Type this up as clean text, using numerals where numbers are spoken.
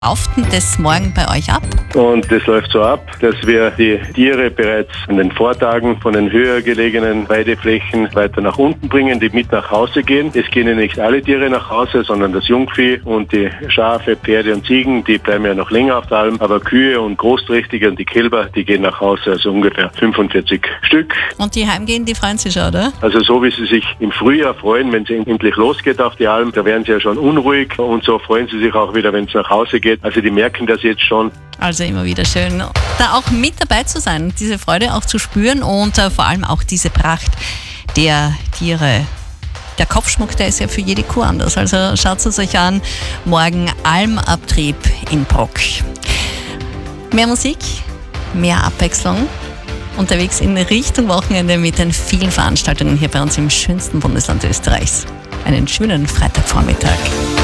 Läuft denn das morgen bei euch ab? Und das läuft so ab, dass wir die Tiere bereits an den Vortagen von den höher gelegenen Weideflächen weiter nach unten bringen, die mit nach Hause gehen. Es gehen ja nicht alle Tiere nach Hause, sondern das Jungvieh und die Schafe, Pferde und Ziegen, die bleiben ja noch länger auf der Alm. Aber Kühe und Großträchtige und die Kälber, die gehen nach Hause, also ungefähr 45 Stück. Und die heimgehen, die freuen sich schon, oder? Also so wie sie sich im Frühjahr freuen, wenn es endlich losgeht auf die Alm, da werden sie ja schon unruhig und so freuen sie sich auch wieder, wenn es nach Hause geht. Also die merken das jetzt schon. Also immer wieder schön, da auch mit dabei zu sein, diese Freude auch zu spüren und vor allem auch diese Pracht der Tiere. Der Kopfschmuck, der ist ja für jede Kuh anders. Also schaut es euch an, morgen Almabtrieb in Bruck. Mehr Musik, mehr Abwechslung. Unterwegs in Richtung Wochenende mit den vielen Veranstaltungen hier bei uns im schönsten Bundesland Österreichs. Einen schönen Freitagvormittag.